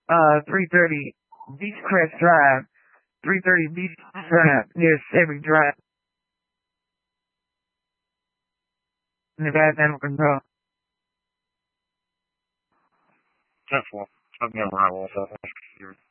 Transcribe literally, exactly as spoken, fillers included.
uh, three thirty Beechcrest Drive, three thirty Beach Drive, near Every Drive, Nevada Animal Control. ten four. I've never had one, so